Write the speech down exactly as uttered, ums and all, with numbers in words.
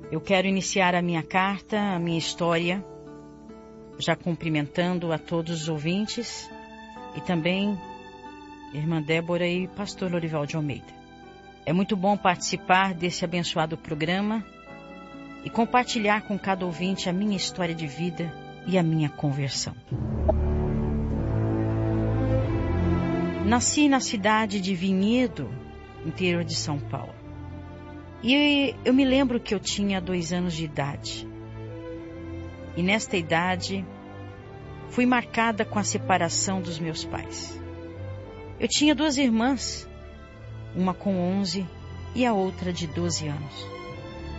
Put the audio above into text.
Eu quero iniciar a minha carta, a minha história, já cumprimentando a todos os ouvintes e também irmã Débora e pastor Lorival de Almeida. É muito bom participar desse abençoado programa e compartilhar com cada ouvinte a minha história de vida e a minha conversão. Nasci na cidade de Vinhedo, interior de São Paulo. E eu me lembro que eu tinha dois anos de idade. E nesta idade, fui marcada com a separação dos meus pais. Eu tinha duas irmãs, uma com onze e a outra de doze anos.